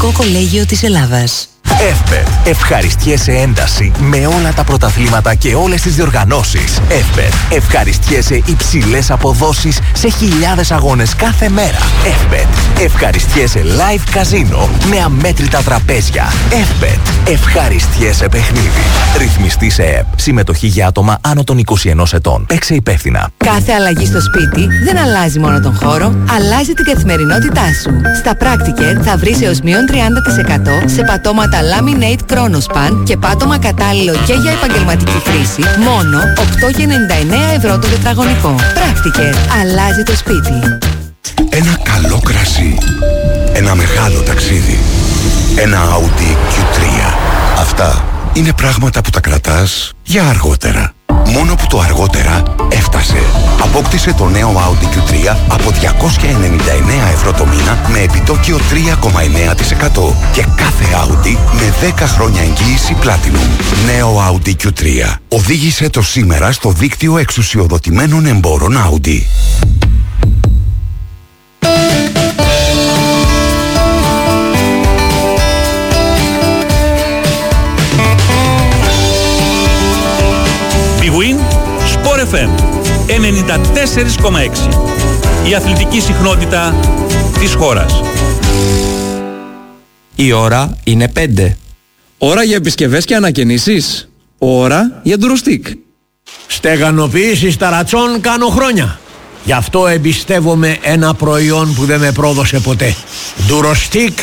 Τεχνικό Κολέγιο της Ελλάδας. Εύπετ. Ευχαριστιέσαι ένταση με όλα τα πρωταθλήματα και όλες τις διοργανώσεις. Εύπετ. Ευχαριστιέσαι υψηλές αποδόσεις σε χιλιάδες αγώνες κάθε μέρα. Εύπετ. Ευχαριστιέσαι live καζίνο με αμέτρητα τραπέζια. Εύπετ. Ευχαριστιέσαι παιχνίδι. Ρυθμιστή σε ΕΠ. Συμμετοχή για άτομα άνω των 21 ετών. Παίξε υπεύθυνα. Κάθε αλλαγή στο σπίτι δεν αλλάζει μόνο τον χώρο, αλλάζει την καθημερινότητά σου. Στα Practiker θα βρεις έως μείον 30% σε πατώματα Laminate Chronospan και πάτωμα κατάλληλο και για επαγγελματική χρήση, μόνο 8,99 ευρώ το τετραγωνικό. Practiker. Αλλάζει το σπίτι. Ένα καλό κρασί. Ένα μεγάλο ταξίδι. Ένα Audi Q3. Αυτά είναι πράγματα που τα κρατάς για αργότερα. Μόνο που το αργότερα έφτασε. Απόκτησε το νέο Audi Q3 από 299 ευρώ το μήνα με επιτόκιο 3,9% και κάθε Audi με 10 χρόνια εγγύηση Platinum. Νέο Audi Q3. Οδήγησε το σήμερα στο δίκτυο εξουσιοδοτημένων εμπόρων Audi. Sport FM 94,6. Η αθλητική συχνότητα της χώρας. Η ώρα είναι 5. Ώρα για επισκευές και ανακαινήσεις. Ώρα για ντουροστικ. Στεγανοποίηση ταρατσών κάνω χρόνια. Γι' αυτό εμπιστεύομαι ένα προϊόν που δεν με πρόδωσε ποτέ. Ντουροστικ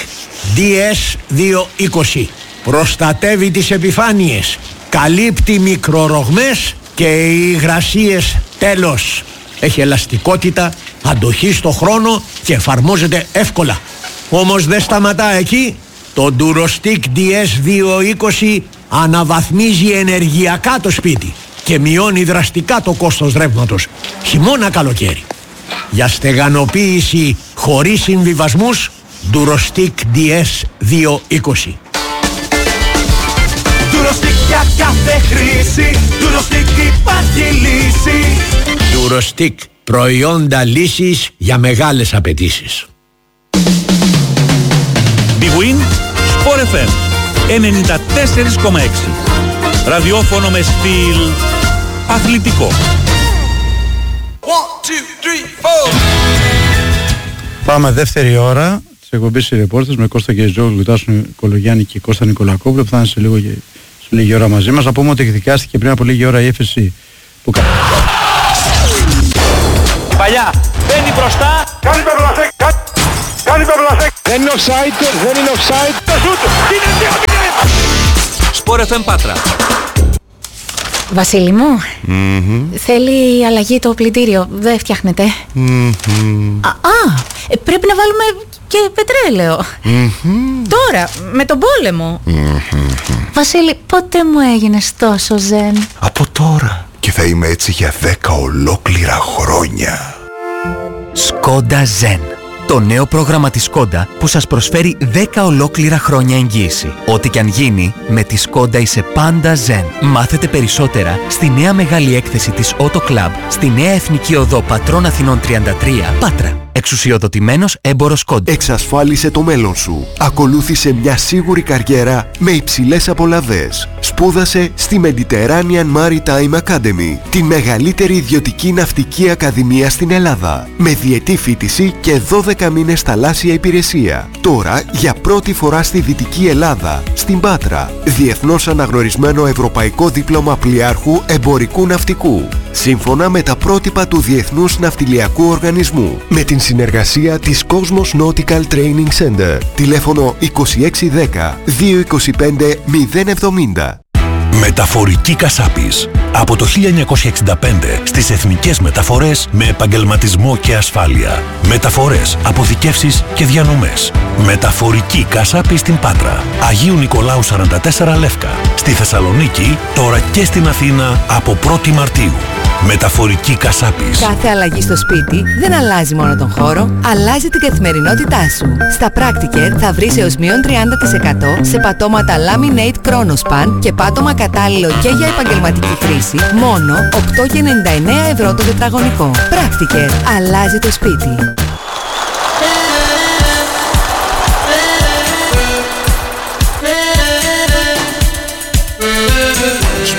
DS220. Προστατεύει τις επιφάνειες. Καλύπτει μικρορογμές και οι υγρασίες τέλος. Έχει ελαστικότητα, αντοχή στο χρόνο και εφαρμόζεται εύκολα. Όμως δεν σταματά εκεί. Το Durostick DS220 αναβαθμίζει ενεργειακά το σπίτι και μειώνει δραστικά το κόστος ρεύματος, χειμώνα καλοκαίρι. Για στεγανοποίηση χωρίς συμβιβασμούς, Durostick DS220. Durostick για κάθε χρήση, Durostick υπάρχει λύση. Durostick, προϊόντα λύσης για μεγάλες απαιτήσεις. Big Win, Sport FM 94,6. Ραδιόφωνο με στυλ αθλητικό. 1, 2, 3, 4. Πάμε δεύτερη ώρα της εκπομπής οι ρεπόρτες με Κώστα Κεζόγλου, Λουτάσου Νικολογιάννη και Κώστα Νικολακόπουλο που θα είναι σε λίγη ώρα μαζί μας. Να πούμε ότι εκδικάστηκε πριν από λίγη ώρα η έφεση που Παλιά, μπαίνει μπροστά. Κάνει το βλασέκ, κάνει το βλασέκ. Δεν είναι offside, δεν είναι offside. Το σούτ, είναι Sport FM Πάτρα. Βασίλη μου, θέλει αλλαγή το πλυντήριο, δεν φτιάχνεται. Πρέπει να βάλουμε και πετρέλαιο. Τώρα, με τον πόλεμο. Βασίλη, πότε μου έγινες τόσο ζεν? Από τώρα. Και θα είμαι έτσι για 10 ολόκληρα χρόνια. Skoda Zen. Το νέο πρόγραμμα της Skoda που σας προσφέρει 10 ολόκληρα χρόνια εγγύηση. Ό,τι κι αν γίνει, με τη Skoda είσαι πάντα Zen. Μάθετε περισσότερα στη νέα μεγάλη έκθεση της Auto Club, στη νέα Εθνική Οδό Πατρών Αθηνών 33, Πάτρα. Εξουσιοδοτημένος έμπορος Skoda. Εξασφάλισε το μέλλον σου. Ακολούθησε μια σίγουρη καριέρα με υψηλές απολαβές. Σπούδασε στη Mediterranean Maritime Academy, τη μεγαλύτερη ιδιωτική ναυτική ακαδημία στην Ελλάδα, με διετή φοιτηση και 12 μήνες θαλάσσια υπηρεσία. Τώρα, για πρώτη φορά στη Δυτική Ελλάδα, στην Πάτρα, διεθνώς αναγνωρισμένο ευρωπαϊκό δίπλωμα πλοιάρχου εμπορικού ναυτικού, σύμφωνα με τα πρότυπα του Διεθνούς Ναυτιλιακού Οργανισμού, με την συνεργασία της Cosmos Nautical Training Center. Τηλέφωνο 2610 225 070. Μεταφορική Κασάπης. Από το 1965 στις εθνικές μεταφορές με επαγγελματισμό και ασφάλεια. Μεταφορές, αποθηκεύσεις και διανομές. Μεταφορική Κασάπη στην Πάτρα. Αγίου Νικολάου 44 Λεύκα. Στη Θεσσαλονίκη, τώρα και στην Αθήνα από 1η Μαρτίου. Μεταφορική Κασάπης. Κάθε αλλαγή στο σπίτι δεν αλλάζει μόνο τον χώρο, αλλάζει την καθημερινότητά σου. Στα Practiker θα βρεις έως μείον 30% σε πατώματα Laminate Chronospan και πάτωμα κατάλληλο και για επαγγελματική χρήση, μόνο 8,99 ευρώ το τετραγωνικό. Practiker. Αλλάζει το σπίτι.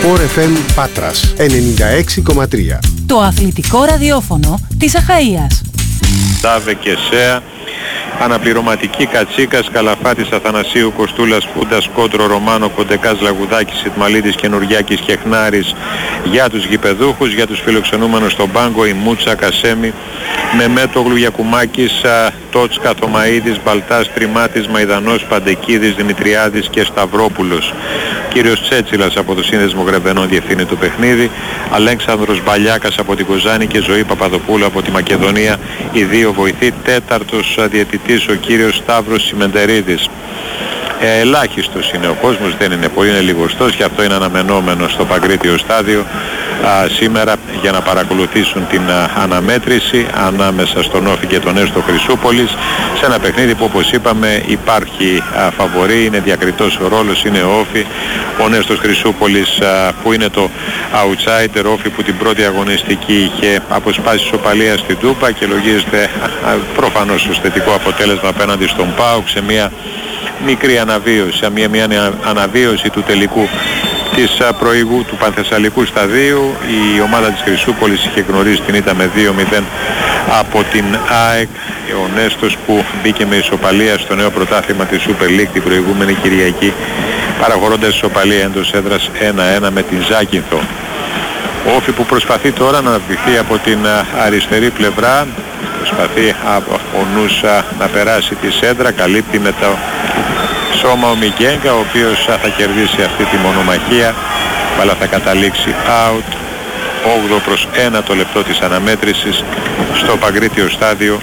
Sport FM Πάτρας 96,3. Το αθλητικό ραδιόφωνο της Αχαΐας. Τάβε και ΣΕΑ, αναπληρωματική Κατσίκας, Καλαφάτης, Αθανασίου, Κοστούλας, Φούντας, Κόντρο, Ρωμάνο, Κοντεκάς, Λαγουδάκης, Ιτμαλίδης, Καινουριάκης και Χνάρης για τους γηπεδούχους, για τους φιλοξενούμενους στον πάγκο, η Μούτσα, Κασέμι, Μεμέτογλου, Γιακουμάκης, Τότσκα, Θωμαΐδης, Μπαλτάς, Τριμάτης, Μαϊδανός, Παντεκίδης, Δημητριάδης και Σταυρόπουλος. Κύριος Τσέτσιλας από το Σύνδεσμο Γρεβενών διευθύνει το παιχνίδι, Αλέξανδρος Μπαλιάκας από την Κοζάνη και Ζωή Παπαδοπούλου από τη Μακεδονία, οι δύο βοηθοί. Τέταρτος διαιτητής ο κύριος Σταύρος Σιμεντερίδης. Ελάχιστος είναι ο κόσμος, δεν είναι πολύ, είναι λιγοστός και αυτό είναι αναμενόμενο στο Παγκρίτιο στάδιο σήμερα για να παρακολουθήσουν την αναμέτρηση ανάμεσα στον Όφη και τον Έστω Χρυσούπολης, σε ένα παιχνίδι που, όπως είπαμε, υπάρχει φαβορί, είναι διακριτός ο ρόλος, είναι ο Όφη. Ο Νέστος Χρυσούπολης που είναι το outsider, Όφη που την πρώτη αγωνιστική είχε αποσπάσει ισοπαλία στην Τούπα και λογίζεται προφανώς ως θετικό αποτέλεσμα απέναντι στον ΠΑΟΚ σε μια μικρή αναβίωση, μια αναβίωση του τελικού της του Πανθεσσαλικού σταδίου. Η ομάδα της Χρυσούπολης είχε γνωρίσει την ήττα με 2-0 από την ΑΕΚ. Ο Νέστος που μπήκε με ισοπαλία στο νέο πρωτάθλημα της Super League την προηγούμενη Κυριακή, παραχωρώντας ισοπαλία εντός έδρας 1-1 με την Ζάκυνθο. Ο Όφη που προσπαθεί τώρα να αναπτυχθεί από την αριστερή πλευρά, προσπαθεί ο νους να περάσει τη σέντρα, καλύπτει με το σώμα ο Μιγγέγκα, ο οποίος θα κερδίσει αυτή τη μονομαχία, αλλά θα καταλήξει out. 8 προς 1 το λεπτό της αναμέτρησης στο Παγκρίτιο στάδιο,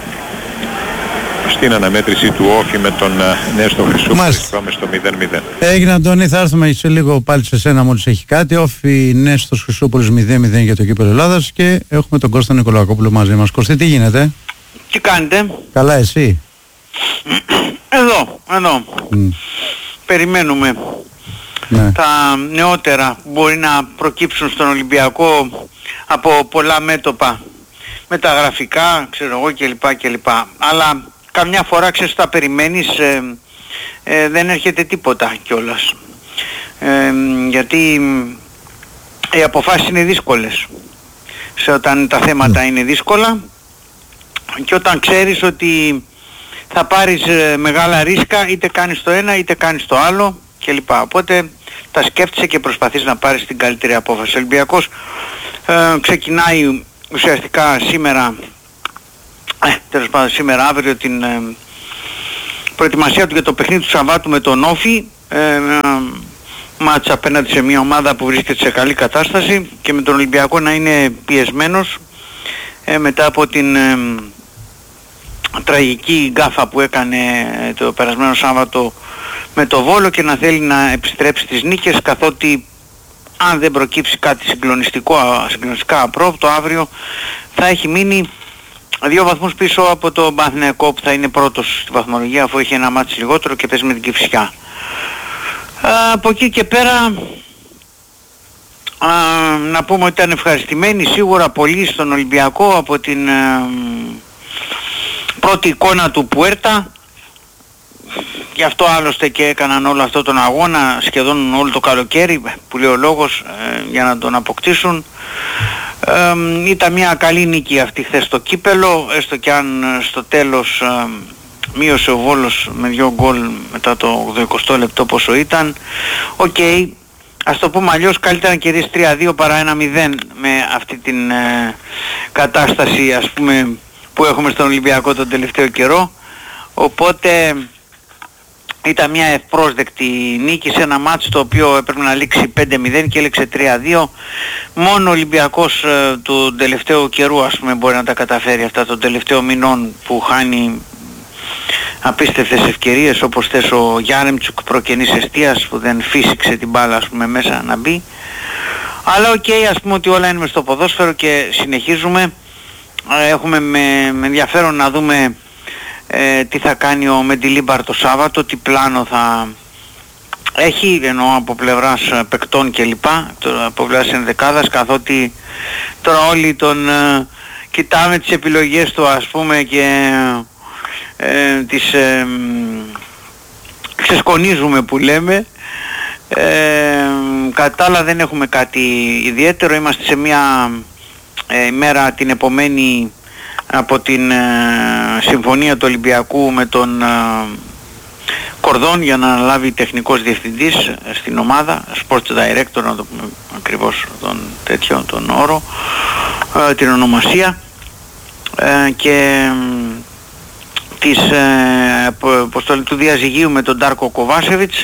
στην αναμέτρηση του Όφη με τον Νέστο Χρυσούπολη. Πάμε στο 0-0. Έγινε, Αντώνη, θα έρθουμε σε λίγο πάλι σε σένα μόλις έχει κάτι. Όφη Νέστος Χρυσούπολης 0-0 για το κύπελλο Ελλάδας και έχουμε τον Κώστα Νικολακόπουλο μαζί μας. Κωστή, τι γίνεται? Τι κάνετε? Καλά, εσύ? Εδώ. Περιμένουμε τα νεότερα που μπορεί να προκύψουν στον Ολυμπιακό από πολλά μέτωπα, μεταγραφικά, ξέρω εγώ κλπ. Αλλά καμιά φορά, ξέρεις, τα περιμένεις, δεν έρχεται τίποτα κιόλας. Γιατί οι αποφάσεις είναι δύσκολες. Όταν τα θέματα είναι δύσκολα και όταν ξέρεις ότι θα πάρεις μεγάλα ρίσκα, είτε κάνεις το ένα είτε κάνεις το άλλο κλπ. Οπότε τα σκέφτεσαι και προσπαθείς να πάρεις την καλύτερη απόφαση. Ο Ολυμπιακός ξεκινάει ουσιαστικά σήμερα, τέλος πάντων σήμερα, αύριο, την προετοιμασία του για το παιχνίδι του Σαββάτου με τον Όφη, μάτς απέναντι σε μια ομάδα που βρίσκεται σε καλή κατάσταση και με τον Ολυμπιακό να είναι πιεσμένος μετά από την τραγική γκάφα που έκανε το περασμένο Σάββατο με το Βόλο και να θέλει να επιστρέψει τις νίκες, καθότι αν δεν προκύψει κάτι συγκλονιστικά απρόβλεπτο, αύριο θα έχει μείνει 2 βαθμούς πίσω από το Παναθηναϊκό που θα είναι πρώτος στη βαθμολογία, αφού έχει ένα μάτς λιγότερο και παίζει με την Κηφισιά. Από εκεί και πέρα να πούμε ότι ήταν ευχαριστημένοι σίγουρα πολύ στον Ολυμπιακό από την πρώτη εικόνα του Πουέρτα. Γι' αυτό άλλωστε και έκαναν όλο αυτό τον αγώνα σχεδόν όλο το καλοκαίρι, που λέει ο λόγος, για να τον αποκτήσουν. Ήταν μια καλή νίκη αυτή χθες στο κύπελλο, έστω και αν στο τέλος μείωσε ο Βόλος με 2 γκολ μετά το 80 λεπτό πόσο ήταν. Οκ, ας το πούμε αλλιώς, καλύτερα να κερδίσει 3-2 παρά 1-0 με αυτή την κατάσταση, ας πούμε, που έχουμε στον Ολυμπιακό τον τελευταίο καιρό. Οπότε ήταν μια ευπρόσδεκτη νίκη σε ένα μάτς το οποίο έπρεπε να λήξει 5-0 και έληξε 3-2. Μόνο ο Ολυμπιακός του τελευταίου καιρού, ας πούμε, μπορεί να τα καταφέρει αυτά των τελευταίων μηνών, που χάνει απίστευτες ευκαιρίες, όπως θες ο Γιάρεμτσουκ προκενής εστίας που δεν φύσηξε την μπάλα, ας πούμε, μέσα να μπει. Αλλά οκ, ας πούμε ότι όλα είναι μες στο ποδόσφαιρο και συνεχίζουμε. Έχουμε με ενδιαφέρον να δούμε τι θα κάνει ο Μεντιλίμπαρ το Σάββατο, τι πλάνο θα έχει, εννοώ από πλευράς παικτών κλπ, από πλευράς ενδεκάδας, καθότι τώρα όλοι τον κοιτάμε τις επιλογές του, ας πούμε, και τις ξεσκονίζουμε που λέμε, Κατά τα άλλα δεν έχουμε κάτι ιδιαίτερο. Είμαστε σε μια ημέρα την επομένη από την συμφωνία του Ολυμπιακού με τον Κορδόν για να αναλάβει τεχνικός διευθυντής στην ομάδα, Sports Director, να το πούμε ακριβώς τον όρο, την ονομασία, και του διαζυγίου με τον Ντάρκο Κοβάσεβιτς.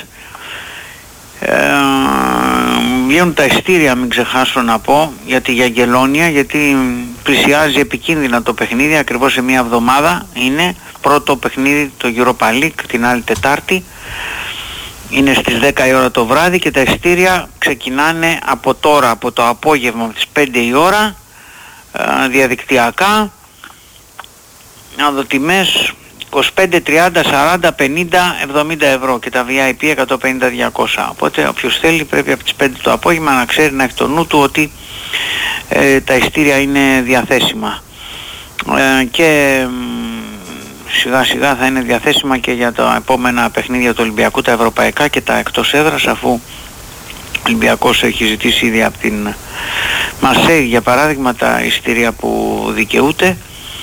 Βγαίνουν τα ειστήρια, μην ξεχάσω να πω, για τη Γιαγγελόνια, γιατί πλησιάζει επικίνδυνα το παιχνίδι, ακριβώς σε μια εβδομάδα είναι πρώτο παιχνίδι το Europa League την άλλη Τετάρτη, είναι στις 10 η ώρα το βράδυ και τα ειστήρια ξεκινάνε από τώρα, από το απόγευμα από τις 5 η ώρα, διαδικτυακά. Να δω τιμές: 25, 30, 40, 50, 70 ευρώ και τα VIP 150-200. Οπότε όποιος θέλει πρέπει από τις 5 το απόγευμα να ξέρει, να έχει το νου του ότι τα ειστήρια είναι διαθέσιμα. Και σιγά σιγά θα είναι διαθέσιμα και για τα επόμενα παιχνίδια του Ολυμπιακού, τα ευρωπαϊκά και τα εκτός έδρας, αφού ο Ολυμπιακός έχει ζητήσει ήδη από την Μαρσέη για παράδειγμα τα ειστήρια που δικαιούται.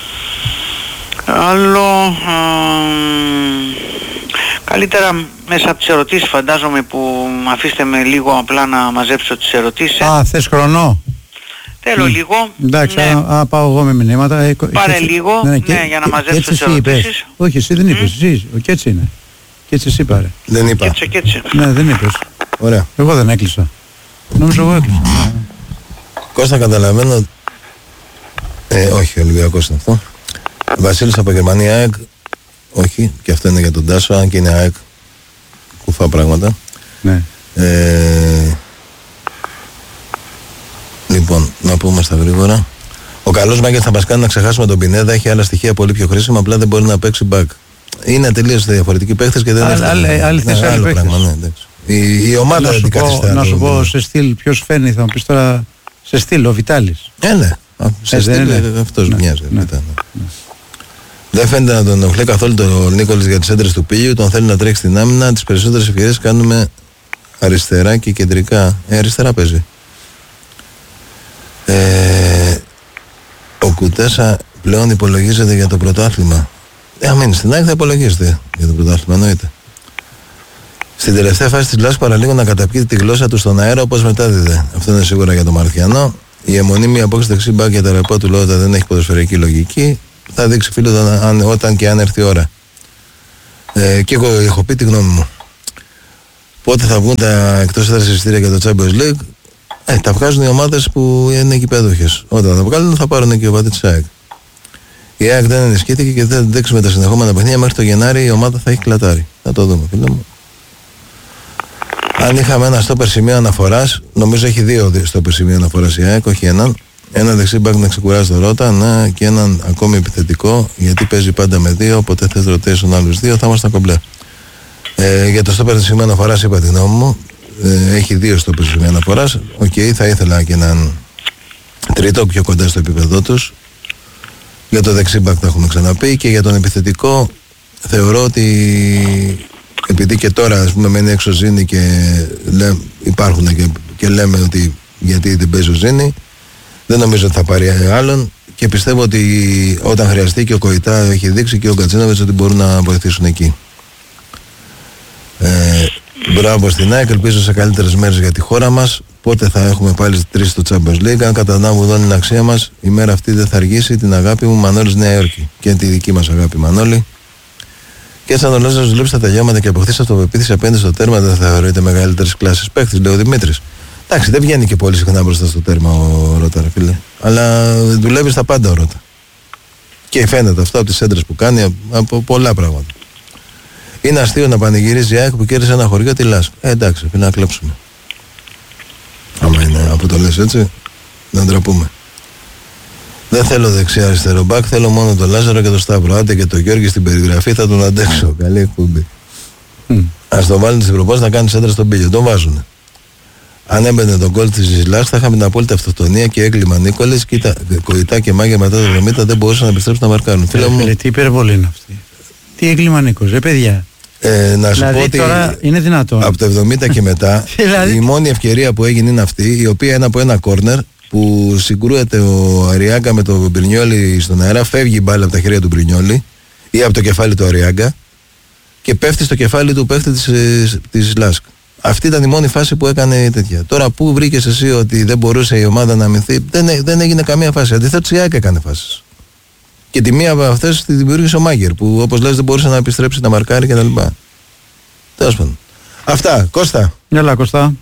Άλλο, καλύτερα μέσα από τις ερωτήσεις φαντάζομαι, που αφήστε με λίγο απλά να μαζέψω τις ερωτήσεις. Θες χρονό? Θέλω λίγο. Εντάξει, ναι. Πάω εγώ με μηνύματα. Πάρε λίγο, για να μαζέψω τις ερωτήσεις. Όχι, εσύ δεν είπες, εσύ, ο Κέτσι είναι. Κέτσι εσύ πάρε. Δεν είπα. Κέτσι. Ναι, δεν είπες. Ωραία. Εγώ δεν έκλεισα. Νομίζω εγώ έκλεισα. Κώστα, καταλαβαίνω. Όχι, ο Ολυμπιακός είναι αυτό. Βασίλης από Γερμανία, ΑΕΚ. Όχι, και αυτό είναι για τον Τάσο, αν και είναι ΑΕΚ. Κουφά πράγματα. Ναι. Λοιπόν, να πούμε στα γρήγορα. Ο καλός Μάγκελ θα μας κάνει να ξεχάσουμε τον Πινέδα. Έχει άλλα στοιχεία πολύ πιο χρήσιμα, απλά δεν μπορεί να παίξει back. Είναι τελείως διαφορετικοί παίχτες και δεν είναι άλλο πράγμα. Ναι, η ομάδα αντικαθιστά. Να σου πω σε στυλ ποιος φαίνει, θα μου πεις τώρα σε στυλ, ο Βιτάλης. Ναι. Σε στυλ αυτός μοιάζει. Δεν φαίνεται να τον ενοχλεί καθόλου τον Νίκολης για τις έντρες του Πίλιου. Τον θέλει να τρέξει στην άμυνα. Τις περισσότερες ευκαιρίες κάνουμε αριστερά και κεντρικά. Αριστερά παίζει. Ο Κουτέσα πλέον υπολογίζεται για το πρωτάθλημα. Αν μείνει στην ΑΕΚ θα υπολογίζεται για το πρωτάθλημα, εννοείται. Στην τελευταία φάση της Λάσης παραλίγο να καταπιεί τη γλώσσα του στον αέρα όπως μετάδιδε. Αυτό είναι σίγουρα για τον Μαρθιανό. Η αιμονή μια απόκριση δεξί μπακ για τα ρεπό του Λότα δεν έχει ποδοσφαιρική λογική. Θα δείξει φίλο όταν και αν έρθει η ώρα. Και εγώ έχω πει τη γνώμη μου. Πότε θα βγουν τα εκτός έδρας εισιτήρια για το Champions League? Τα βγάζουν οι ομάδες που είναι γηπέδουχες. Όταν τα βγάλουν θα πάρουν και ο πατή της ΑΕΚ. Η ΑΕΚ δεν ενισχύθηκε και δεν δείξει με τα συνεχόμενα παιχνίδια. Μέχρι το Γενάρη η ομάδα θα έχει κλατάρει. Θα το δούμε, φίλε μου. Αν είχαμε ένα στόπερ σημείο αναφοράς, νομίζω έχει δύο στόπερ σημείο αναφοράς η ΑΕΚ, όχι έναν. Ένα δεξί μπακ να ξεκουράζει το Ρότα, ναι, και έναν ακόμη επιθετικό, γιατί παίζει πάντα με δύο, οπότε θες rotation άλλους δύο, θα ήμασταν κομπλέ. Για το στόπερ σημείο αναφοράς είπα τη γνώμη μου. Έχει δύο στόπερ σημείο αναφοράς. Θα ήθελα και έναν τρίτο πιο κοντά στο επίπεδό τους. Για το δεξί μπακ τα έχουμε ξαναπεί, και για τον επιθετικό θεωρώ ότι επειδή και τώρα ας πούμε μένει έξω Ζήνη και υπάρχουν και λέμε ότι γιατί δεν παίζει ο Ζήνη, δεν νομίζω ότι θα πάρει άλλον, και πιστεύω ότι όταν χρειαστεί και ο Κοϊτά έχει δείξει και ο Γκατσίνοβιτς ότι μπορούν να βοηθήσουν εκεί. Μπράβο στην ΑΕΚ, ελπίζω σε καλύτερες μέρες για τη χώρα μας. Πότε θα έχουμε πάλι 3 στο Champions League? Αν κατανάβουν την αξία μας, η μέρα αυτή δεν θα αργήσει. Την αγάπη μου, Μανώλης Νέα Υόρκη. Και τη δική μας αγάπη, Μανώλη. Και σαν ο Λάζαρος δουλέψει τα τελειώματα και αποκτήσει αυτοπεποίθηση απέναντι στο τέρμα, δεν θα θεωρείται μεγαλύτερης κλάσης παίχτης, λέει ο Δημήτρης. Εντάξει, δεν βγαίνει και πολύ συχνά μπροστά στο τέρμα ο Ρότα, ρε φίλε. Αλλά δουλεύει στα πάντα ο Ρότα. Και φαίνεται αυτό από τις έντρες που κάνει, από πολλά πράγματα. Είναι αστείο να πανηγυρίζει η ΑΕΚ που κέρδισε ένα χωριό τη Λάσπη. Εντάξει, πρέπει να κλέψουμε. Άμα είναι από το λες έτσι, να ντραπούμε. Δεν θέλω δεξιά αριστερό μπακ, θέλω μόνο τον Λάζαρο και τον Σταύρο. Άντε και τον Γιώργη στην περιγραφή θα τον αντέξω. Καλή εκπομπή. Ας τον βάλουν στην προπόνηση να κάνει σέντρα στον Πίλιο. Τον βάζουνε. Αν έμπαινε τον γκολ της Ζηλάς θα είχαμε την απόλυτη αυτοκτονία και έγκλημα Νίκολες. Κοίτα, Κοϊτά και Μάγια μετά το 70 δεν μπορούσαν να επιστρέψουν να μαρκάρουν. Φίλε, τι υπερβολή είναι αυτή. Τι έγκλημα Νίκος, παιδιά. Να σου δηλαδή, πω ότι τώρα είναι δυνατόν. Από το 70 και μετά η μόνη ευκαιρία που έγινε είναι αυτή, η οποία είναι από ένα κόρνερ που συγκρούεται ο Αριάγκα με τον Μπρινιόλι στον αέρα, φεύγει η μπάλα από τα χέρια του Μπρινιόλι ή από το κεφάλι του Αριάγκα και πέφτει στο κεφάλι του παίχτη της Λάσκ. Αυτή ήταν η μόνη φάση που έκανε τέτοια. Τώρα που βρήκες εσύ ότι δεν μπορούσε η ομάδα να αμυνθεί, δεν έγινε καμία φάση. Αντιθέτως η ΑΕΚ έκανε φάσεις. Και τη μία από αυτές τη δημιούργησε ο Μάγκερ, που όπως λες δεν μπορούσε να επιστρέψει να μαρκάρει κτλ. Τέλος πάντων. Αυτά. Κώστα. Έλα, Κώστα.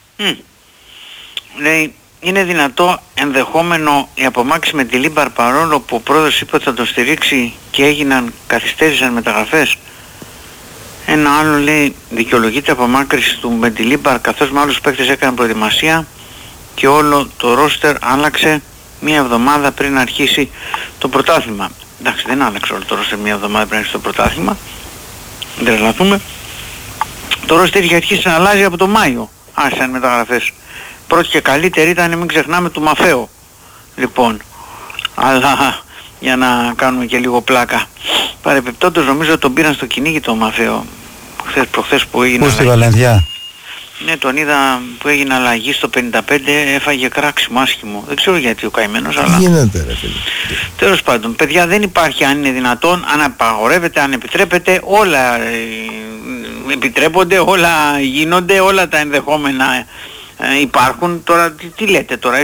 Λέει, είναι δυνατό ενδεχόμενο η απομάκρυνση με τη Λίμπαρ, παρόλο που ο πρόεδρος είπε ότι θα τον στηρίξει και καθυστέρησαν μεταγραφές. Ένα άλλο λέει, δικαιολογείται η απομάκρυνση του με τη Λίμπαρ, καθώς με άλλους παίκτες έκαναν προετοιμασία και όλο το ρόστερ άλλαξε μία εβδομάδα πριν αρχίσει το πρωτάθλημα. Εντάξει, δεν άλλαξε όλο το ρόστερ μία εβδομάδα πριν αρχίσει το πρωτάθλημα. Δεν τρελαθούμε. Το ρόστερ είχε αρχίσει να αλλάζει από το Μάιο. Άρχισαν μεταγραφές. Πρώτη και καλύτερη ήταν, μην ξεχνάμε, του Μαφέο. Λοιπόν, αλλά για να κάνουμε και λίγο πλάκα. Παρεπιπτόντως νομίζω τον πήραν στο κυνήγι το Μαφέο. Προχθές που έγινε. Πού στη Βαλενθιά? Ναι, τον είδα που έγινε αλλαγή στο 55, έφαγε κράξιμο άσχημο. Δεν ξέρω γιατί ο καημένος, αλλά... Γίνεται ρε φίλε. Τέλος πάντων, παιδιά, δεν υπάρχει, αν είναι δυνατόν, αν απαγορεύεται, αν επιτρέπεται, όλα επιτρέπονται, όλα γίνονται, όλα τα ενδεχόμενα υπάρχουν. Τώρα, τι λέτε τώρα,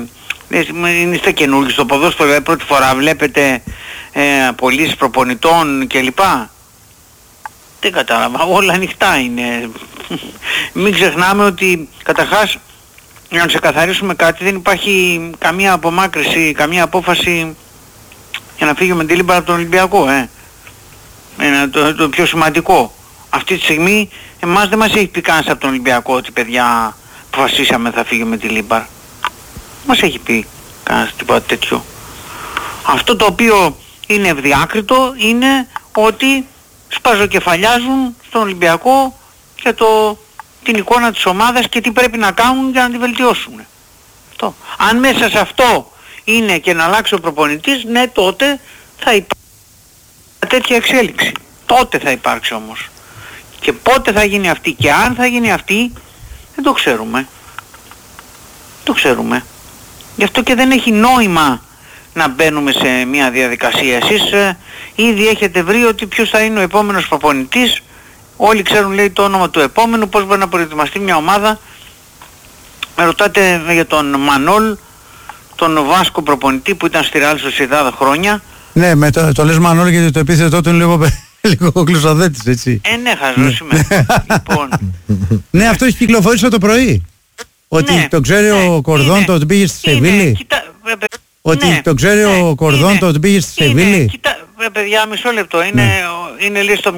είστε καινούργοι στο ποδόσφαιρο, πρώτη φορά βλέπετε πωλήσεις προπονητών κλπ. Δεν κατάλαβα, όλα ανοιχτά είναι. Μην ξεχνάμε ότι καταρχάς, για να ξεκαθαρίσουμε κάτι, δεν υπάρχει καμία απομάκρυνση, καμία απόφαση για να φύγουμε τη Λίμπαρα από τον Ολυμπιακό. Το πιο σημαντικό. Αυτή τη στιγμή εμάς δεν μας έχει πει κανένας από τον Ολυμπιακό ότι παιδιά αποφασίσαμε θα φύγουμε τη Λίμπαρα. Μας έχει πει κανένας τίποτα τέτοιο. Αυτό το οποίο είναι ευδιάκριτο είναι ότι σπαζοκεφαλιάζουν στον Ολυμπιακό για την εικόνα της ομάδας και τι πρέπει να κάνουν για να τη βελτιώσουν. Αυτό. Αν μέσα σε αυτό είναι και να αλλάξει ο προπονητής, ναι, τότε θα υπάρξει τέτοια εξέλιξη. Τότε θα υπάρξει όμως. Και πότε θα γίνει αυτή και αν θα γίνει αυτή, δεν το ξέρουμε. Το ξέρουμε. Γι' αυτό και δεν έχει νόημα να μπαίνουμε σε μια διαδικασία. Εσείς ήδη έχετε βρει ότι ποιος θα είναι ο επόμενος προπονητής. Όλοι ξέρουν, λέει, το όνομα του επόμενου, πώς μπορεί να προετοιμαστεί μια ομάδα. Με ρωτάτε για τον Μανόλ, τον Βάσκο προπονητή που ήταν στη Ρεάλ Σοσιεδάδ χρόνια. Ναι, το λες Μανόλ γιατί το επίθετό του είναι λίγο κλεισοδέτης, έτσι. Ναι, χαζός είμαι. Λοιπόν. Ναι, αυτό έχει κυκλοφορήσει το πρωί. Ότι το ξέρει ο Κορδόν, το πήγε στη Σεβίλη. Ότι το ξέρει ο Κορδόν, το πήγε στη Σεβίλη. Κοίτα, παιδιά, μισό λεπτό. Είναι λέει στο